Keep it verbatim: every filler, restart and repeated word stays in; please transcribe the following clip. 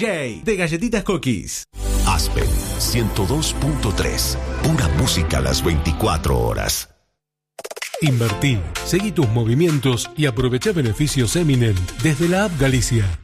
J de Galletitas Cookies. Aspen ciento dos punto tres. Pura música a las veinticuatro horas. Invertí, seguí tus movimientos y aprovecha beneficios Eminent desde la app Galicia.